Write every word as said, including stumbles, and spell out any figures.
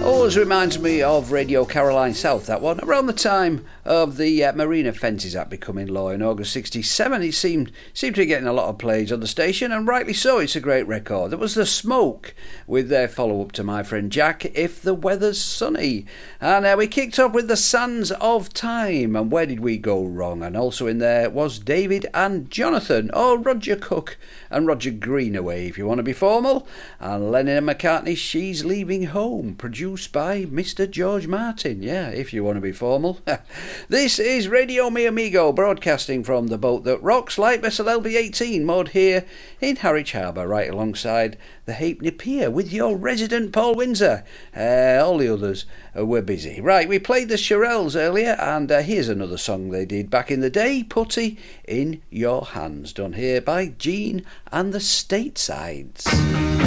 Always reminds me of Radio Caroline South, that one. Around the time of the uh, Marine Offences Act becoming law in August sixty-seven, it seemed seemed to be getting a lot of plays on the station, and rightly so. It's a great record. There was The Smoke with their follow-up to My Friend Jack, If the Weather's Sunny. And uh, we kicked off with The Sands of Time, and Where Did We Go Wrong? And also in there was David and Jonathan, or Roger Cook and Roger Greenaway, if you want to be formal. And Lennon and McCartney, She's Leaving Home, produced by Mister George Martin. Yeah, if you want to be formal. This is Radio Mi Amigo, broadcasting from the boat that rocks, light vessel L B eighteen, moored here in Harwich Harbour, right alongside the Halfpenny Pier, with your resident Paul Windsor. Uh, all the others uh, were busy. Right, we played the Shirelles earlier, and uh, here's another song they did back in the day, Putty in Your Hands, done here by Gene and the Statesides.